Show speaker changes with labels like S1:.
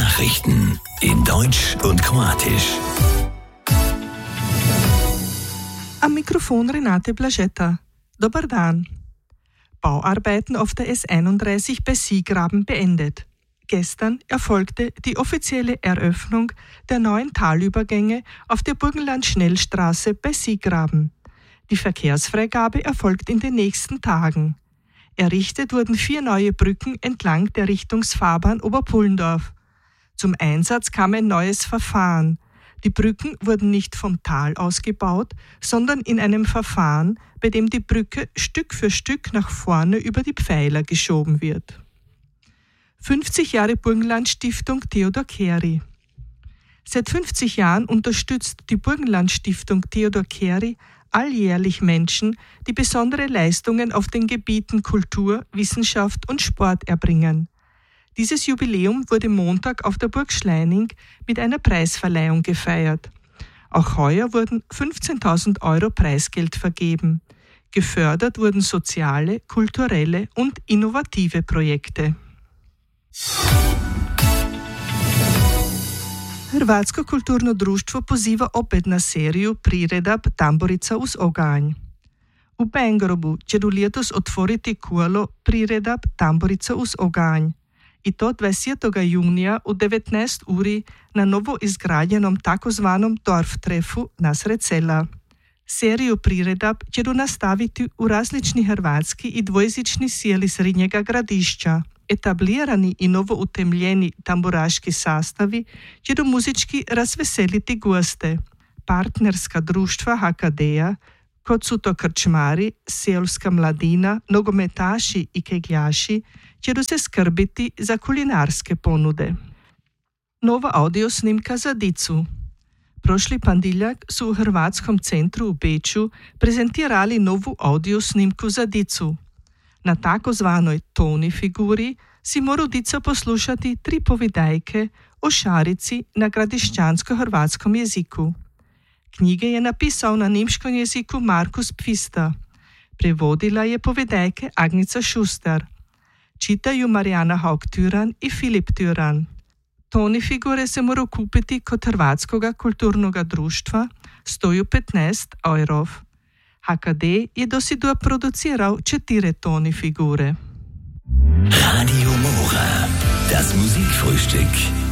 S1: Nachrichten in Deutsch und Kroatisch.
S2: Am Mikrofon Renate Blaschetta. Dobar dan. Bauarbeiten auf der S31 bei Siegraben beendet. Gestern erfolgte die offizielle Eröffnung der neuen Talübergänge auf der Burgenland-Schnellstraße bei Siegraben. Die Verkehrsfreigabe erfolgt in den nächsten Tagen. Errichtet wurden 4 neue Brücken entlang der Richtungsfahrbahn Oberpullendorf. Zum Einsatz kam ein neues Verfahren. Die Brücken wurden nicht vom Tal aus gebaut, sondern in einem Verfahren, bei dem die Brücke Stück für Stück nach vorne über die Pfeiler geschoben wird. 50 Jahre Burgenland-Stiftung Theodor Keri. Seit 50 Jahren unterstützt die Burgenland-Stiftung Theodor Keri alljährlich Menschen, die besondere Leistungen auf den Gebieten Kultur, Wissenschaft und Sport erbringen. Dieses Jubiläum wurde Montag auf der Burg Schleining mit einer Preisverleihung gefeiert. Auch heuer wurden 15.000 Euro Preisgeld vergeben. Gefördert wurden soziale, kulturelle und innovative Projekte. Hrvatsko kulturno društvo poziva opet na seriju priredab Tamburica uz oganj. U Bengrobu će letos otvoriti kolo priredab Tamburica uz oganj. I to 20. junija u 19 uri na novo izgrađenom takozvanom Dorftrefu nasred sela. Seriju priredab će nastaviti u različni hrvatski i dvojezični sjeli Srednjega gradišća. Etablirani i novo utemljeni tamburaški sastavi će muzički razveseliti goste. Partnerska društva HKD-a, kot su to krčmari, seoska mladina, nogometaši i kegljaši, će se skrbiti za kulinarske ponude. Nova audiosnimka za dicu. Prošli ponedjeljak su u Hrvatskom centru u Beču prezentirali novu audiosnimku za dicu. Na takozvanoj Toni figuri si mora dica poslušati 3 povedajke o šarici na gradišćansko-hrvatskom jeziku. Knjige je napisal na nemškom jeziku Markus Pfister. Prevodila je povedajke Agnica Schuster. Čitaju Marijana Haug-Tyran i Filip Tyran. Toni figure se mora kupiti kod Hrvatskoga kulturnoga društva, stoju 15 eurov. HKD je dosidua produciral 4 Toni figure.
S1: Radio Mora, das Musikfrühstück.